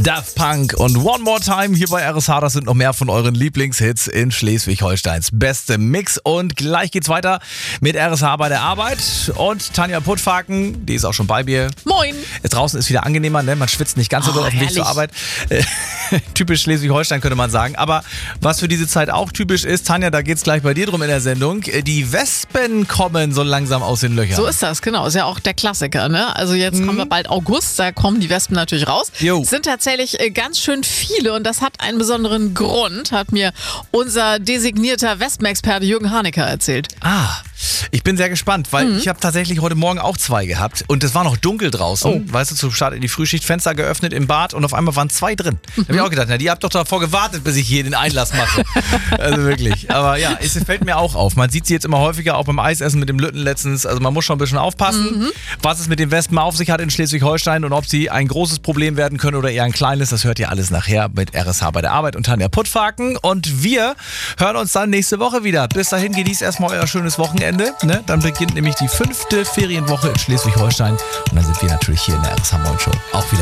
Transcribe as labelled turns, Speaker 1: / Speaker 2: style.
Speaker 1: Daft Punk und One More Time hier bei RSH. Das sind noch mehr von euren Lieblingshits in Schleswig-Holsteins beste Mix. Und gleich geht's weiter mit RSH bei der Arbeit. Und Tanja Puttfaken, die ist auch schon bei mir.
Speaker 2: Moin.
Speaker 1: Draußen ist wieder angenehmer, ne? Man schwitzt nicht ganz so doll auf dem Weg zur Arbeit. Typisch Schleswig-Holstein könnte man sagen. Aber was für diese Zeit auch typisch ist, Tanja, da geht's gleich bei dir drum in der Sendung. Die Wespen kommen so langsam aus den Löchern.
Speaker 2: So ist das, genau. Ist ja auch der Klassiker, ne? Also jetzt haben wir bald August, da kommen die Wespen natürlich raus.
Speaker 1: Jo.
Speaker 2: Es sind tatsächlich ganz schön viele und das hat einen besonderen Grund, hat mir unser designierter Wespenexperte Jürgen Hanecker erzählt.
Speaker 1: Ich bin sehr gespannt, weil ich habe tatsächlich heute Morgen auch 2 gehabt und es war noch dunkel draußen. Weißt du, zum Start in die Frühschicht, Fenster geöffnet im Bad und auf einmal waren 2 drin. Da habe ich auch gedacht, na, die habt doch davor gewartet, bis ich hier den Einlass mache. Also wirklich. Aber ja, es fällt mir auch auf. Man sieht sie jetzt immer häufiger, auch beim Eisessen mit dem Lütten letztens. Also man muss schon ein bisschen aufpassen, was es mit den Wespen auf sich hat in Schleswig-Holstein und ob sie ein großes Problem werden können oder eher ein kleines. Das hört ihr alles nachher mit RSH bei der Arbeit und Tanja Puttfaken. Und wir hören uns dann nächste Woche wieder. Bis dahin genießt erstmal euer schönes Wochenende. Ne? Dann beginnt nämlich die 5. Ferienwoche in Schleswig-Holstein und dann sind wir natürlich hier in der RSH Morgen Show auch wieder